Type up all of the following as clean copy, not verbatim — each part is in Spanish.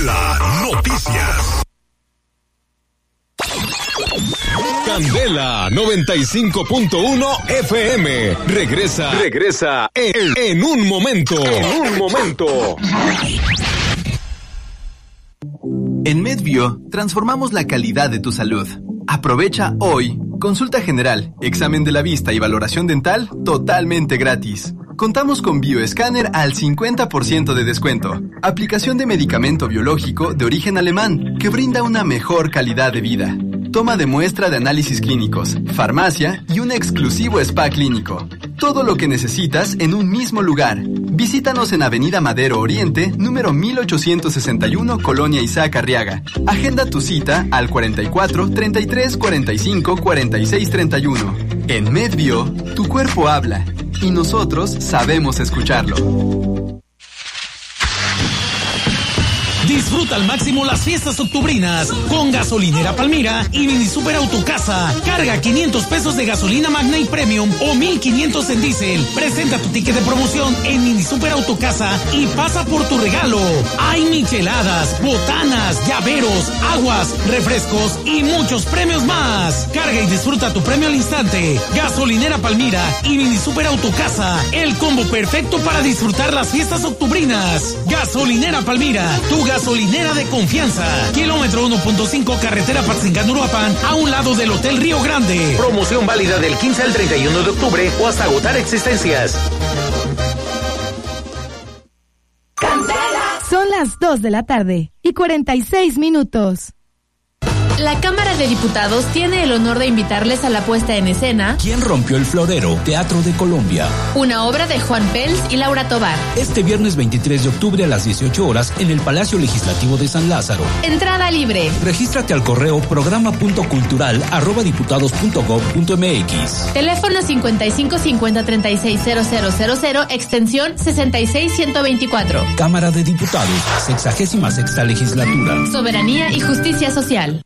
Candela Noticias. Candela 95.1 FM. Regresa en un momento. En MedBio transformamos la calidad de tu salud. Aprovecha hoy consulta general, examen de la vista y valoración dental totalmente gratis. Contamos con bioescáner al 50% de descuento. Aplicación de medicamento biológico de origen alemán que brinda una mejor calidad de vida. Toma de muestra de análisis clínicos, farmacia y un exclusivo spa clínico. Todo lo que necesitas en un mismo lugar. Visítanos en Avenida Madero Oriente, número 1861, Colonia Isaac Arriaga. Agenda tu cita al 44 33 45 46 31. En MedBio, tu cuerpo habla y nosotros sabemos escucharlo. Disfruta al máximo las fiestas octubrinas con Gasolinera Palmira y Mini Super Autocasa. Carga 500 pesos de gasolina Magna y Premium o 1,500 en diésel. Presenta tu ticket de promoción en Mini Super Autocasa y pasa por tu regalo. Hay micheladas, botanas, llaveros, aguas, refrescos y muchos premios más. Carga y disfruta tu premio al instante. Gasolinera Palmira y Mini Super Autocasa. El combo perfecto para disfrutar las fiestas octubrinas. Gasolinera Palmira, tu gasolinera de confianza. Kilómetro 1.5, carretera Apatzingán-Uruapan, a un lado del Hotel Río Grande. Promoción válida del 15 al 31 de octubre o hasta agotar existencias. Son las 2 de la tarde y 46 minutos. La Cámara de Diputados tiene el honor de invitarles a la puesta en escena ¿Quién rompió el florero? Teatro de Colombia. Una obra de Juan Pels y Laura Tobar. Este viernes 23 de octubre a las 18 horas en el Palacio Legislativo de San Lázaro. Entrada libre. Regístrate al correo programa.cultural@diputados.gov.mx. Teléfono 55 50 36 0000, extensión 66 124. Cámara de Diputados, 66ª legislatura. Soberanía y justicia social.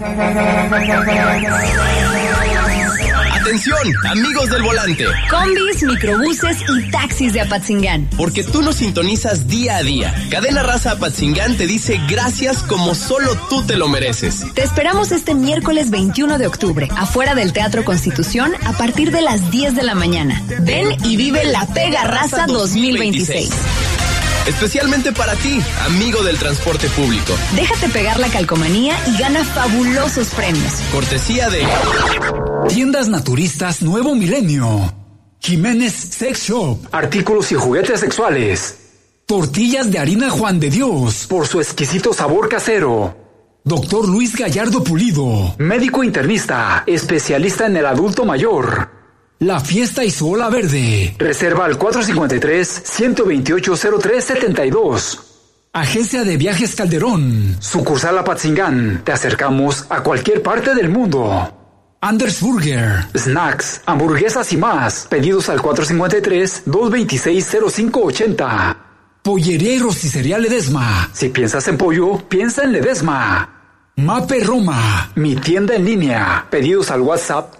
Atención, amigos del volante. Combis, microbuses y taxis de Apatzingán. Porque tú nos sintonizas día a día. Cadena Raza Apatzingán te dice gracias como solo tú te lo mereces. Te esperamos este miércoles 21 de octubre, afuera del Teatro Constitución, a partir de las 10 de la mañana. Ven y vive la Pega Raza 2026. Especialmente para ti, amigo del transporte público. Déjate pegar la calcomanía y gana fabulosos premios. Cortesía de Tiendas Naturistas Nuevo Milenio, Jiménez Sex Shop, artículos y juguetes sexuales, tortillas de harina Juan de Dios, por su exquisito sabor casero. Doctor Luis Gallardo Pulido, médico internista, especialista en el adulto mayor. La Fiesta y su Ola Verde. Reserva al 453-128-0372. Agencia de Viajes Calderón. Sucursal Apatzingán. Te acercamos a cualquier parte del mundo. Anders Burger. Snacks, hamburguesas y más. Pedidos al 453-226-0580. Pollería y rosticería Ledesma. Si piensas en pollo, piensa en Ledesma. Mape Roma. Mi tienda en línea. Pedidos al WhatsApp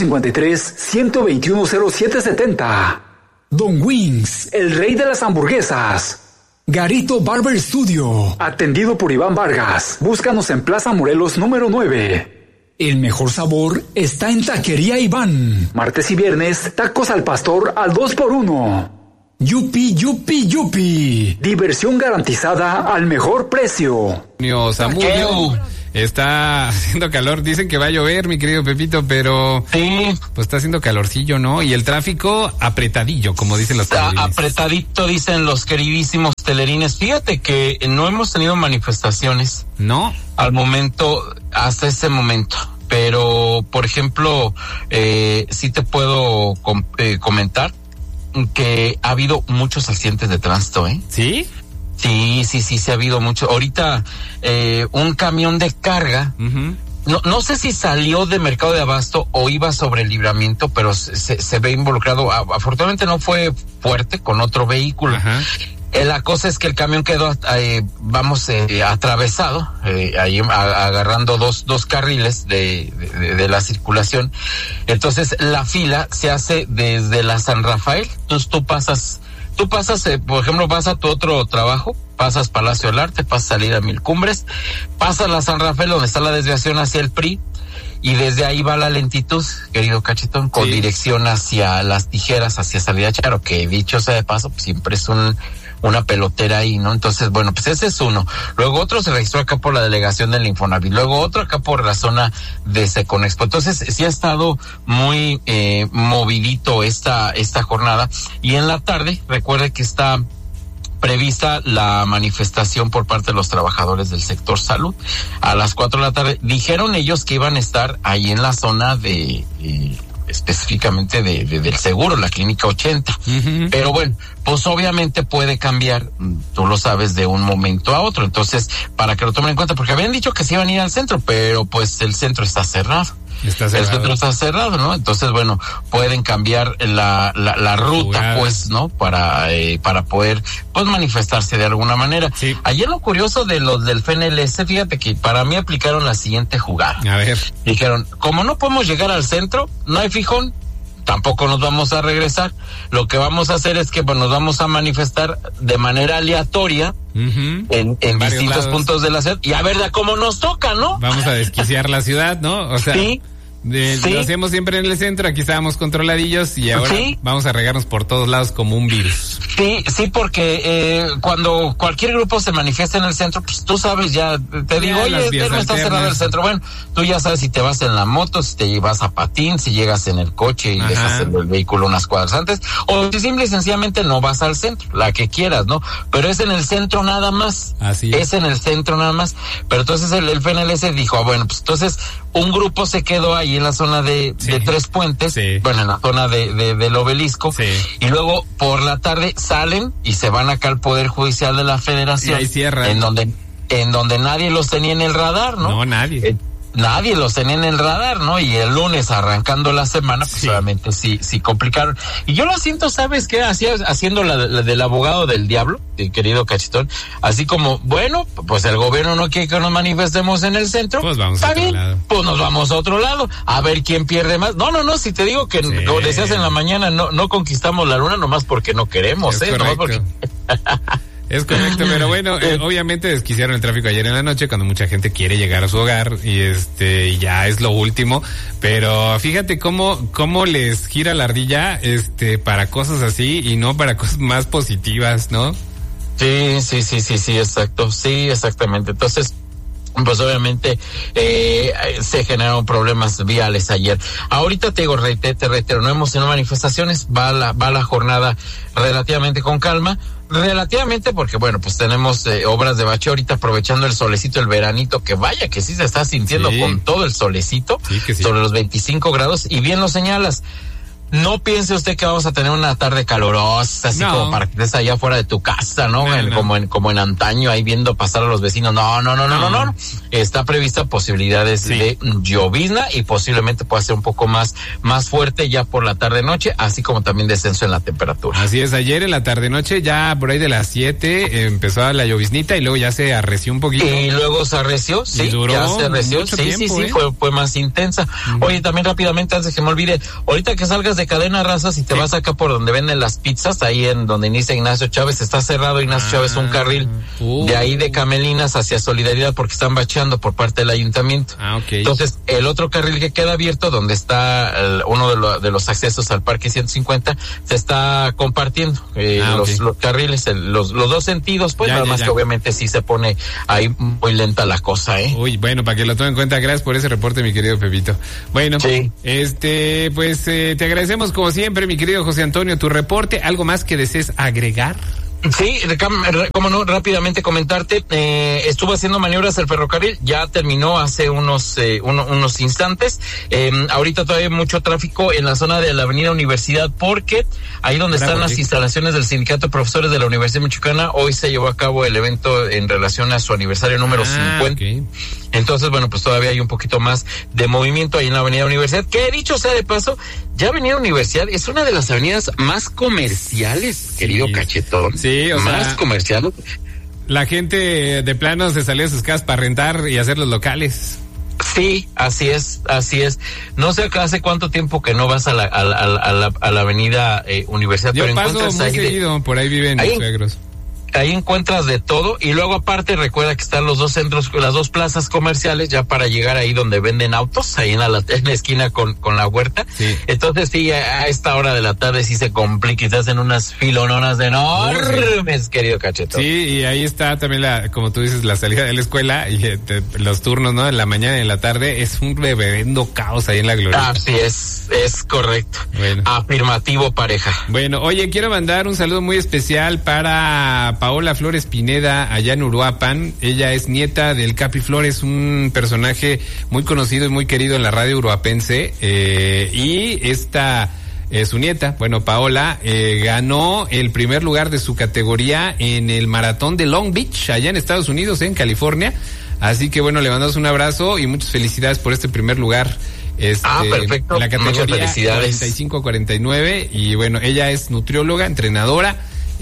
453-121-0770. Don Wings. El rey de las hamburguesas. Garito Barber Studio. Atendido por Iván Vargas. Búscanos en Plaza Morelos número 9. El mejor sabor está en Taquería Iván. Martes y viernes, tacos al pastor al 2x1. Yupi, yupi, yupi. Diversión garantizada al mejor precio. Samudio, está haciendo calor. Dicen que va a llover, mi querido Pepito, pero sí, pues está haciendo calorcillo, ¿no? Y el tráfico apretadillo, como dicen los telerines. Apretadito, dicen los queridísimos telerines. Fíjate que no hemos tenido manifestaciones. ¿No? Al momento, hasta este momento. Pero, por ejemplo, sí te puedo comentar que ha habido muchos accidentes de tránsito, ¿eh? ¿Sí? Sí, ha habido mucho. Ahorita, un camión de carga, no sé si salió de Mercado de Abasto o iba sobre el Libramiento, pero se ve involucrado. Afortunadamente no fue fuerte con otro vehículo. Ajá. La cosa es que el camión quedó, atravesado, ahí agarrando dos carriles de la circulación. Entonces la fila se hace desde la San Rafael. Entonces tú pasas tú pasas, por ejemplo, vas a tu otro trabajo, pasas Palacio del Arte, pasas Salida a Mil Cumbres, pasas la San Rafael, donde está la desviación hacia el PRI, y desde ahí va la lentitud, querido Cachetón, con dirección hacia Las Tijeras, hacia Salida Charo, que dicho sea de paso, pues siempre es una pelotera ahí, ¿no? Entonces, bueno, pues ese es uno. Luego otro se registró acá por la delegación del Infonavit, luego otro acá por la zona de Seconexpo. Entonces, sí ha estado muy movidito esta jornada. Y en la tarde, recuerde que está prevista la manifestación por parte de los trabajadores del sector salud a las 4 de la tarde. Dijeron ellos que iban a estar ahí en la zona de específicamente del seguro, la clínica 80. Pero bueno, pues obviamente puede cambiar, tú lo sabes, de un momento a otro. Entonces, para que lo tomen en cuenta, porque habían dicho que se iban a ir al centro, pero pues el centro está cerrado. El centro está cerrado, ¿no? Entonces, bueno, pueden cambiar la ruta, pues, ¿no? Para poder, pues, manifestarse de alguna manera. Sí. Ayer lo curioso de los del FNLS, fíjate que para mí aplicaron la siguiente jugada. A ver. Dijeron, como no podemos llegar al centro, no hay fijón, tampoco nos vamos a regresar. Lo que vamos a hacer es que pues, nos vamos a manifestar de manera aleatoria en distintos puntos de la ciudad y a ver de cómo nos toca, ¿no? Vamos a desquiciar la ciudad, ¿no? O sea, sí. Lo hacemos siempre en el centro, aquí estábamos controladillos y ahora vamos a regarnos por todos lados como un virus. Sí, porque cuando cualquier grupo se manifiesta en el centro, pues tú sabes, ya te digo, oye, no está cerrado el centro. Bueno, tú ya sabes si te vas en la moto, si te vas a patín, si llegas en el coche y dejas el vehículo unas cuadras antes, o si simple y sencillamente no vas al centro, la que quieras, ¿no? Pero es en el centro nada más. Así es. Es en el centro nada más. Pero entonces el FNLS dijo, bueno, pues entonces un grupo se quedó ahí en la zona de Tres Puentes, bueno, en la zona del Obelisco, y luego por la tarde salen y se van acá al Poder Judicial de la Federación, y ahí cierran. En donde nadie los tenía en el radar, ¿no? No, nadie. Nadie los tenía en el radar, ¿no? Y el lunes arrancando la semana, pues obviamente sí complicaron. Y yo lo siento, ¿sabes qué? Haciendo la del abogado del diablo, querido Cachetón, así como, bueno, pues el gobierno no quiere que nos manifestemos en el centro, pues vamos a otro lado. Pues nos vamos a otro lado, a ver quién pierde más. No, si te digo que como decías en la mañana, no conquistamos la luna nomás porque no queremos, nomás porque... Es correcto, pero bueno, obviamente desquiciaron el tráfico ayer en la noche cuando mucha gente quiere llegar a su hogar y ya es lo último, pero fíjate cómo les gira la ardilla para cosas así y no para cosas más positivas, ¿no? Sí, exacto, sí, exactamente. Entonces, pues obviamente se generaron problemas viales ayer. Ahorita te digo, te reitero, no hemos tenido manifestaciones, va la jornada relativamente con calma. Relativamente porque bueno, pues tenemos obras de bacheo ahorita aprovechando el solecito, el veranito, que vaya que sí se está sintiendo con todo el solecito, sobre los 25 grados, y bien lo señalas. No piense usted que vamos a tener una tarde calurosa, así como para que estés allá afuera de tu casa, ¿no? Como en antaño, ahí viendo pasar a los vecinos. No. Está prevista posibilidades de llovizna y posiblemente pueda ser un poco más fuerte ya por la tarde-noche, así como también descenso en la temperatura. Así es, ayer en la tarde-noche, ya por ahí de las 7, empezó la lloviznita y luego ya se arreció un poquito. Y luego se arreció, ya se arreció. Sí, fue más intensa. Oye, también rápidamente, antes que me olvide, ahorita que salgas de Cadena Raza, si te vas acá por donde venden las pizzas, ahí en donde inicia Ignacio Chávez, está cerrado Ignacio Chávez un carril de ahí de Camelinas hacia Solidaridad porque están bacheando por parte del ayuntamiento. Entonces, el otro carril que queda abierto, donde está uno de los accesos al Parque 150, se está compartiendo los carriles, los dos sentidos, pues nada más que obviamente sí se pone ahí muy lenta la cosa, Uy, bueno, para que lo tomen en cuenta, gracias por ese reporte, mi querido Pepito. Bueno, pues te agradecemos como siempre, mi querido José Antonio, tu reporte. ¿Algo más que desees agregar? Sí, cómo no, rápidamente comentarte, estuvo haciendo maniobras el ferrocarril, ya terminó hace unos instantes, ahorita todavía hay mucho tráfico en la zona de la avenida Universidad, porque ahí donde están las instalaciones del Sindicato de Profesores de la Universidad Michoacana, hoy se llevó a cabo el evento en relación a su aniversario número 50. Entonces, bueno, pues todavía hay un poquito más de movimiento ahí en la avenida Universidad, que dicho sea de paso, ya avenida Universidad es una de las avenidas más comerciales, querido Cachetón. Sí, más comercial. La gente de plano se salió de sus casas para rentar y hacer los locales. Sí, así es. No sé hace cuánto tiempo que no vas a la avenida Universidad, yo pero paso encuentras muy ahí seguido, por ahí viven mis suegros. Ahí encuentras de todo y luego aparte recuerda que están los dos centros, las dos plazas comerciales ya para llegar ahí donde venden autos, ahí en la esquina con la huerta. Sí. Entonces sí, a esta hora de la tarde sí se complica y te hacen unas filononas de enormes, querido Cachetón. Sí, y ahí está también como tú dices, la salida de la escuela y los turnos, ¿no? En la mañana y en la tarde es un reverendo caos ahí en la Glorieta. Así es correcto. Bueno. Afirmativo, pareja. Bueno, oye, quiero mandar un saludo muy especial para Paola Flores Pineda, allá en Uruapan. Ella es nieta del Capi Flores, un personaje muy conocido y muy querido en la radio uruapense. Y su nieta, bueno, Paola, ganó el primer lugar de su categoría en el maratón de Long Beach, allá en Estados Unidos, en California. Así que bueno, le mandamos un abrazo y muchas felicidades por este primer lugar. Perfecto. La categoría muchas felicidades. 45-49 y bueno, ella es nutrióloga, entrenadora.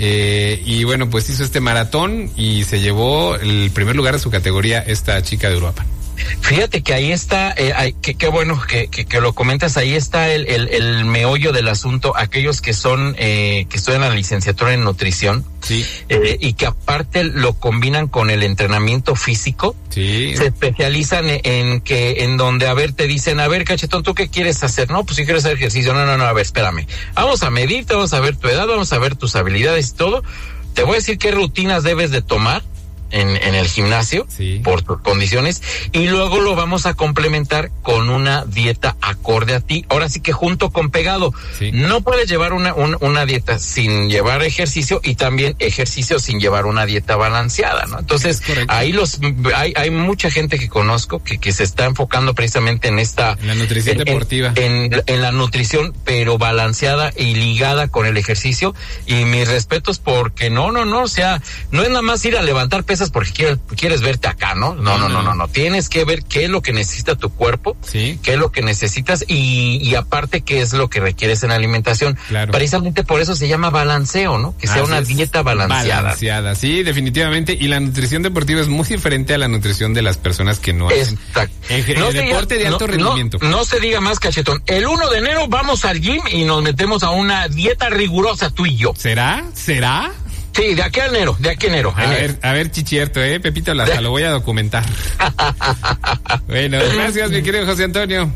Y bueno, pues hizo este maratón y se llevó el primer lugar de su categoría esta chica de Uruapan. Fíjate que ahí está, qué bueno que lo comentas, ahí está el meollo del asunto, aquellos que son, que estudian la licenciatura en nutrición, sí, y que aparte lo combinan con el entrenamiento físico, sí, se especializan en donde, a ver, te dicen, a ver, Cachetón, ¿tú qué quieres hacer? No, pues si quieres hacer ejercicio, no, a ver, espérame, vamos a medirte, vamos a ver tu edad, vamos a ver tus habilidades y todo, te voy a decir qué rutinas debes de tomar en el gimnasio, sí, por tus condiciones, y luego lo vamos a complementar con una dieta acorde a ti. Ahora sí que junto con pegado. Sí. No puedes llevar una dieta sin llevar ejercicio y también ejercicio sin llevar una dieta balanceada, ¿no? Entonces, ahí hay mucha gente que conozco que se está enfocando precisamente en la nutrición deportiva. En la nutrición, pero balanceada y ligada con el ejercicio. Y mis respetos porque no, o sea, no es nada más ir a levantar pesas porque quieres verte acá, ¿no? No. Tienes que ver qué es lo que necesita tu cuerpo, sí, qué es lo que necesitas y aparte qué es lo que requieres en alimentación. Claro. Precisamente por eso se llama balanceo, ¿no? Que sea una dieta balanceada. Sí, definitivamente. Y la nutrición deportiva es muy diferente a la nutrición de las personas que no hacen deporte de alto rendimiento. No se diga más, Cachetón. El 1 de enero vamos al gym y nos metemos a una dieta rigurosa tú y yo. ¿Será? Sí, de aquí a enero. A ver, chichierto, Pepito Laza, lo voy a documentar. Bueno, gracias, mi querido José Antonio.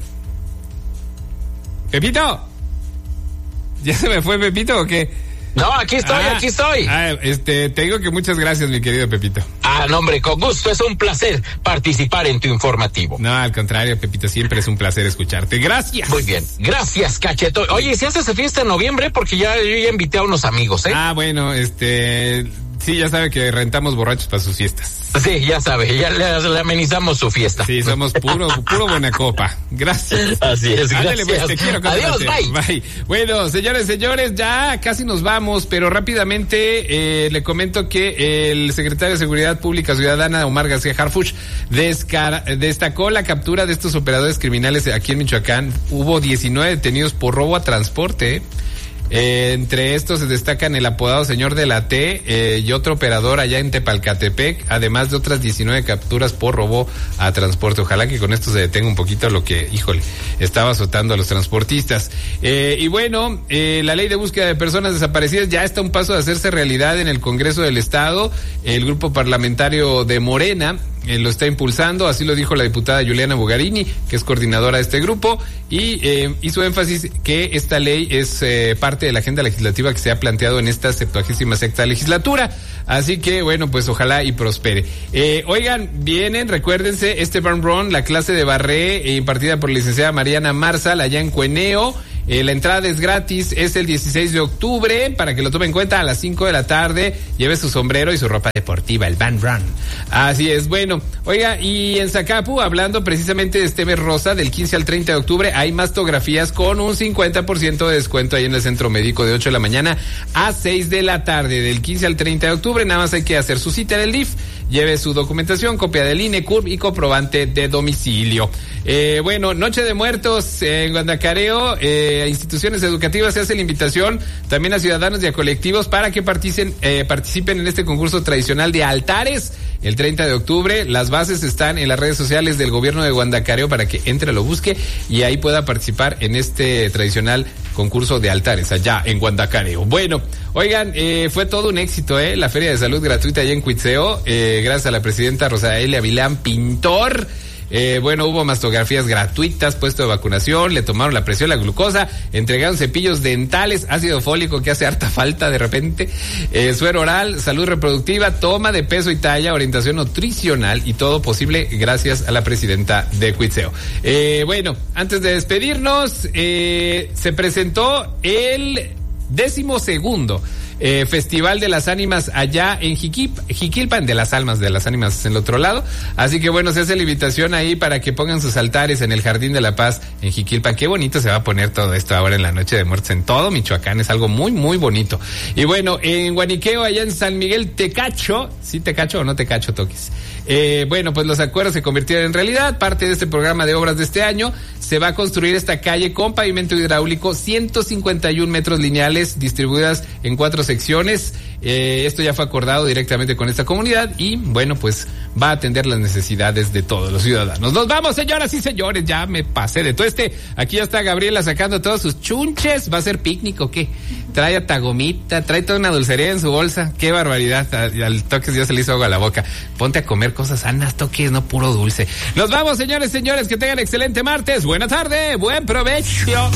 Pepito. ¿Ya se me fue Pepito o qué? No, aquí estoy. Te digo que muchas gracias, mi querido Pepito. No, hombre, con gusto, es un placer participar en tu informativo. No, al contrario, Pepito, siempre es un placer escucharte. Gracias. Muy bien, gracias, Cachetón. Oye, si haces fiesta en noviembre, porque yo ya invité a unos amigos, bueno, sí, ya sabe que rentamos borrachos para sus fiestas. Sí, ya sabe, ya le amenizamos su fiesta. Sí, somos puro buena copa. Gracias. Así es, ándale, gracias. Pues, te quiero. Adiós, bye. Bueno, señores, ya casi nos vamos, pero rápidamente le comento que el secretario de Seguridad Pública Ciudadana, Omar García Harfuch, destacó la captura de estos operadores criminales aquí en Michoacán. Hubo 19 detenidos por robo a transporte. Entre estos se destacan el apodado Señor de la T y otro operador allá en Tepalcatepec, además de otras 19 capturas por robo a transporte. Ojalá que con esto se detenga un poquito lo que, estaba azotando a los transportistas. Y bueno, la ley de búsqueda de personas desaparecidas ya está a un paso de hacerse realidad en el Congreso del Estado. El grupo parlamentario de Morena lo está impulsando, así lo dijo la diputada Juliana Bugarini, que es coordinadora de este grupo, y hizo énfasis que esta ley es parte de la agenda legislativa que se ha planteado en esta 76ª legislatura. Así que, bueno, pues ojalá y prospere. Oigan, recuérdense, este Barn Run, la clase de barré impartida por la licenciada Mariana Marzal allá en Cueneo. La entrada es gratis, es el 16 de octubre, para que lo tomen en cuenta, a las 5 de la tarde, lleve su sombrero y su ropa deportiva, el Van Run. Así es, bueno, oiga, y en Zacapu, hablando precisamente de este mes rosa, del 15 al 30 de octubre, hay mastografías con un 50% de descuento ahí en el Centro Médico de 8 de la mañana a 6 de la tarde, del 15 al 30 de octubre, nada más hay que hacer su cita en el DIF, lleve su documentación, copia del INE, CURP y comprobante de domicilio. Bueno, Noche de Muertos en Guandacareo, a instituciones educativas se hace la invitación también a ciudadanos y a colectivos para que participen en este concurso tradicional de altares el 30 de octubre. Las bases están en las redes sociales del gobierno de Guandacareo para que entre, lo busque y ahí pueda participar en este tradicional concurso de altares allá en Guandacareo. Bueno, oigan, fue todo un éxito, la Feria de Salud gratuita allá en Cuitzeo, gracias a la presidenta Rosaelia Vilán Pintor. Bueno, hubo mastografías gratuitas, puesto de vacunación, le tomaron la presión, la glucosa, entregaron cepillos dentales, ácido fólico que hace harta falta de repente, suero oral, salud reproductiva, toma de peso y talla, orientación nutricional y todo posible gracias a la presidenta de Cuitzeo. Bueno, antes de despedirnos, se presentó el 12º Festival de las Ánimas allá en Jiquilpan, de las almas de las ánimas en el otro lado. Así que bueno, se hace la invitación ahí para que pongan sus altares en el Jardín de la Paz en Jiquilpan. Qué bonito se va a poner todo esto ahora en la Noche de Muertos en todo Michoacán, es algo muy, muy bonito. Y bueno, en Guaniqueo, allá en San Miguel, Tecacho, ¿sí te cacho o no te cacho, Toquis? Bueno, pues los acuerdos se convirtieron en realidad. Parte de este programa de obras de este año, se va a construir esta calle con pavimento hidráulico, 151 metros lineales distribuidas en 4 secciones. Esto ya fue acordado directamente con esta comunidad y bueno, pues va a atender las necesidades de todos los ciudadanos. Nos vamos, señoras y señores, ya me pasé de todo aquí ya está Gabriela sacando todos sus chunches. ¿Va a ser picnic o qué? Trae hasta gomita, trae toda una dulcería en su bolsa. Qué barbaridad, al Toques ya se le hizo agua a la boca. Ponte a comer cosas sanas, Toques, no puro dulce. Nos vamos, señores, que tengan excelente martes. Buena tarde, buen provecho.